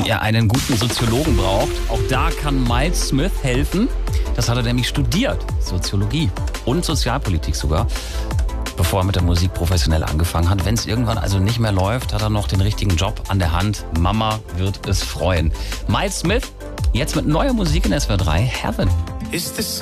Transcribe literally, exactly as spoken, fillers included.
ja, einen guten Soziologen braucht, auch da kann Miles Smith helfen. Das hat er nämlich studiert, Soziologie und Sozialpolitik sogar, bevor er mit der Musik professionell angefangen hat. Wenn es irgendwann also nicht mehr läuft, hat er noch den richtigen Job an der Hand. Mama wird es freuen. Miles Smith, jetzt mit neuer Musik in S W R drei, Heaven. Ist es